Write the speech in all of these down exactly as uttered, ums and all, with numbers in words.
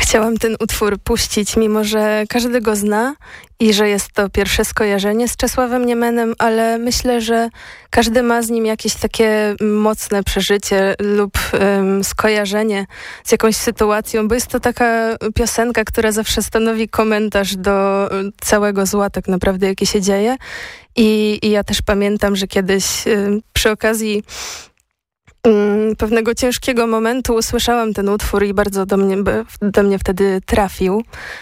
Chciałam ten utwór puścić, mimo że każdy go zna i że jest to pierwsze skojarzenie z Czesławem Niemenem, ale myślę, że każdy ma z nim jakieś takie mocne przeżycie lub um, skojarzenie z jakąś sytuacją, bo jest to taka piosenka, która zawsze stanowi komentarz do całego zła tak naprawdę, jakie się dzieje. I, i ja też pamiętam, że kiedyś um, przy okazji pewnego ciężkiego momentu usłyszałam ten utwór i bardzo do mnie, do mnie wtedy trafił.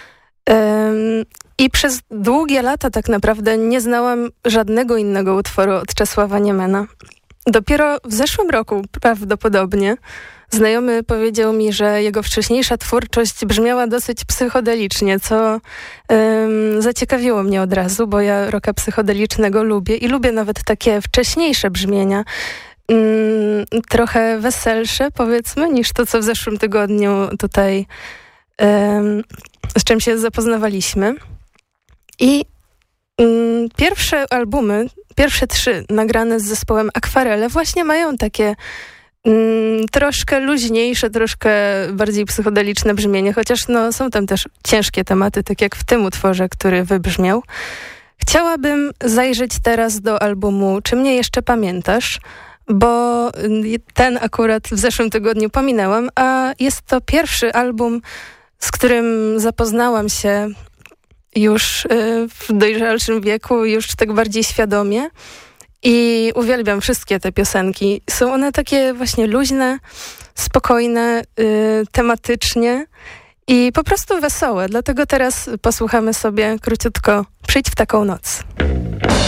I przez długie lata tak naprawdę nie znałam żadnego innego utworu od Czesława Niemena. Dopiero w zeszłym roku prawdopodobnie znajomy powiedział mi, że jego wcześniejsza twórczość brzmiała dosyć psychodelicznie, co um, zaciekawiło mnie od razu, bo ja rocka psychodelicznego lubię i lubię nawet takie wcześniejsze brzmienia, Mm, trochę weselsze, powiedzmy, niż to, co w zeszłym tygodniu tutaj um, z czym się zapoznawaliśmy. I um, pierwsze albumy, pierwsze trzy nagrane z zespołem Akwarele właśnie mają takie um, troszkę luźniejsze, troszkę bardziej psychodeliczne brzmienie, chociaż no, są tam też ciężkie tematy, tak jak w tym utworze, który wybrzmiał. Chciałabym zajrzeć teraz do albumu Czy mnie jeszcze pamiętasz? Bo ten akurat w zeszłym tygodniu pominęłam, a jest to pierwszy album, z którym zapoznałam się już w dojrzalszym wieku, już tak bardziej świadomie i uwielbiam wszystkie te piosenki. Są one takie właśnie luźne, spokojne, tematycznie i po prostu wesołe. Dlatego teraz posłuchamy sobie króciutko Przyjdź w taką noc.